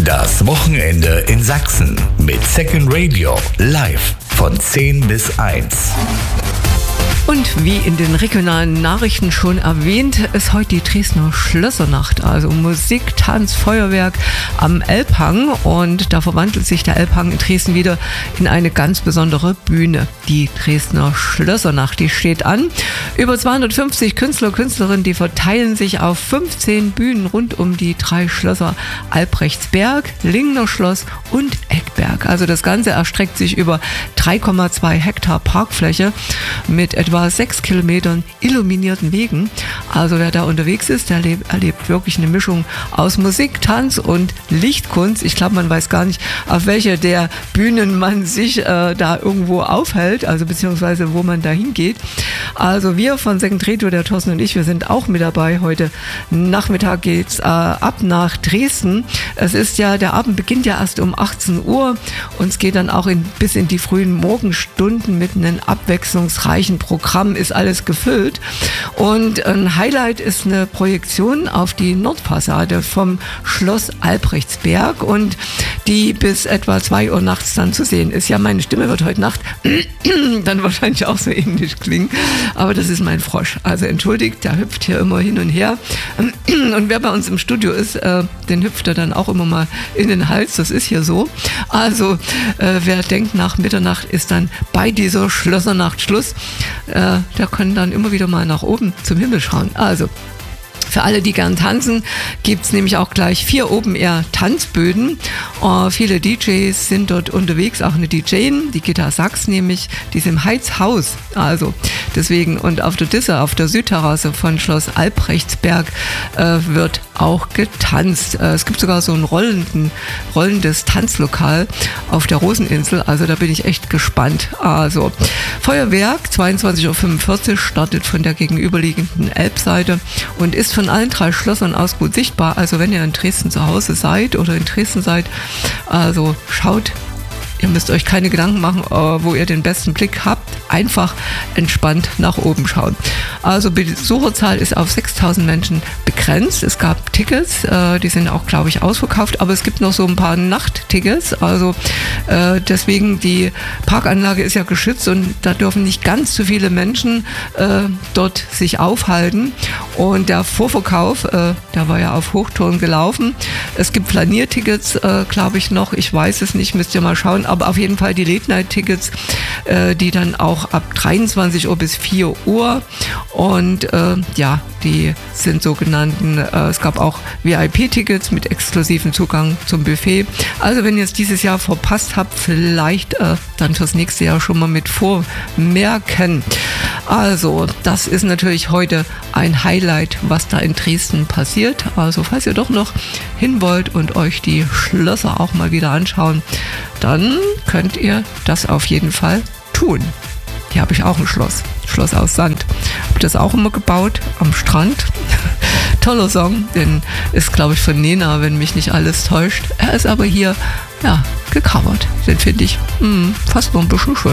Das Wochenende in Sachsen mit Second Radio live von 10 bis 1. Und wie in den regionalen Nachrichten schon erwähnt, ist heute die Dresdner Schlössernacht, also Musik, Tanz, Feuerwerk am Elbhang. Und da verwandelt sich der Elbhang in Dresden wieder in eine ganz besondere Bühne. Die Dresdner Schlössernacht, die steht an. Über 250 Künstler, Künstlerinnen, die verteilen sich auf 15 Bühnen rund um die 3 Schlösser Albrechtsberg, Lingner Schloss und Eckberg. Also das Ganze erstreckt sich über 3,2 Hektar Parkfläche mit etwa 6 Kilometern illuminierten Wegen. Also wer da unterwegs ist, der erlebt wirklich eine Mischung aus Musik, Tanz und Lichtkunst. Ich glaube, man weiß gar nicht, auf welcher der Bühnen man sich da irgendwo aufhält, also beziehungsweise wo man da hingeht. Also wir von Second Radio, der Thorsten und ich, wir sind auch mit dabei. Heute Nachmittag geht's ab nach Dresden. Es ist ja, der Abend beginnt ja erst um 18 Uhr und es geht dann auch bis in die frühen Morgenstunden mit einem abwechslungsreichen Programm, ist alles gefüllt. Und ein Highlight ist eine Projektion auf die Nordfassade vom Schloss Albrechtsberg und die bis etwa 2 Uhr nachts dann zu sehen ist. Ja, meine Stimme wird heute Nacht dann wahrscheinlich auch so ähnlich klingen, aber das ist mein Frosch. Also entschuldigt, der hüpft hier immer hin und her. Und wer bei uns im Studio ist, den hüpft er dann auch immer mal in den Hals. Das ist hier so. Also wer denkt, nach Mitternacht ist dann bei dieser Schlössernacht Schluss, der kann dann immer wieder mal nach oben zum Himmel schauen. Also für alle, die gern tanzen, gibt es nämlich auch gleich 4 Open-Air-Tanzböden. Viele DJs sind dort unterwegs, auch eine DJin, die Gitta Sachs nämlich, die ist im Heizhaus. Also deswegen, und auf der Disse, auf der Südterrasse von Schloss Albrechtsberg wird auch getanzt. Es gibt sogar so ein rollendes Tanzlokal auf der Roseninsel, also da bin ich echt gespannt. Also Feuerwerk, 22.45 Uhr, startet von der gegenüberliegenden Elbseite und ist von allen 3 Schlössern aus gut sichtbar. Also wenn ihr in Dresden zu Hause seid oder in Dresden seid, also schaut, ihr müsst euch keine Gedanken machen, wo ihr den besten Blick habt. Einfach entspannt nach oben schauen. Also Besucherzahl ist auf 6.000 Menschen begrenzt. Es gab Tickets, die sind auch, glaube ich, ausverkauft, aber es gibt noch so ein paar Nachttickets. Also deswegen, die Parkanlage ist ja geschützt und da dürfen nicht ganz so viele Menschen dort sich aufhalten. Und der Vorverkauf, der war ja auf Hochtouren gelaufen. Es gibt Flaniertickets, glaube ich, noch. Ich weiß es nicht, müsst ihr mal schauen. Aber auf jeden Fall die Late-Night-Tickets, die dann auch ab 23 Uhr bis 4 Uhr und ja, die sind sogenannten, es gab auch VIP-Tickets mit exklusivem Zugang zum Buffet. Also wenn ihr es dieses Jahr verpasst habt, vielleicht dann fürs nächste Jahr schon mal mit vormerken. Also das ist natürlich heute ein Highlight, was da in Dresden passiert. Also falls ihr doch noch hin wollt und euch die Schlösser auch mal wieder anschauen, dann könnt ihr das auf jeden Fall tun. Hier habe ich auch ein Schloss aus Sand. Habe das auch immer gebaut am Strand. Toller Song, den ist, glaube ich, von Nena, wenn mich nicht alles täuscht. Er ist aber hier, ja, gecovert. Den finde ich fast noch ein bisschen schön.